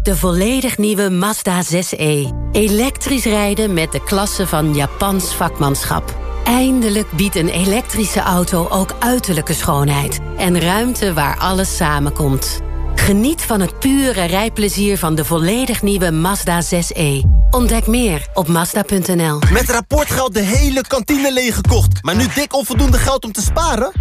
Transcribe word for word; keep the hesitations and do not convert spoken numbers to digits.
De volledig nieuwe Mazda zes e. Elektrisch rijden met de klasse van Japans vakmanschap. Eindelijk biedt een elektrische auto ook uiterlijke schoonheid. En ruimte waar alles samenkomt. Geniet van het pure rijplezier van de volledig nieuwe Mazda zes e. Ontdek meer op Mazda punt n l. Met rapportgeld de hele kantine leeggekocht. Maar nu dik onvoldoende geld om te sparen?